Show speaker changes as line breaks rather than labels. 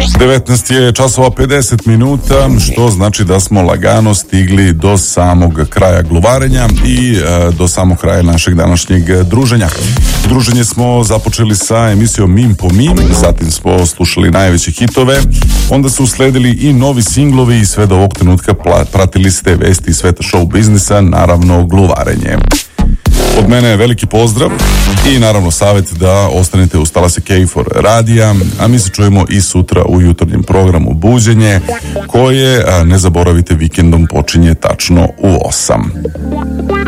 19 je časova 50 minuta, što znači da smo lagano stigli do samog kraja gluvarenja i do samog kraja našeg današnjeg druženja. Druženje smo započeli sa emisijom Mim po Mim, zatim smo slušali najveće hitove, onda su usledili i novi singlovi i sve do ovog trenutka pratili ste vesti iz sveta show biznisa, naravno gluvarenje. Od mene veliki pozdrav i naravno savjet da ostanete uz talase K4 radija, a mi se čujemo i sutra u jutarnjem programu Buđenje, koje, ne zaboravite, vikendom počinje tačno u 8.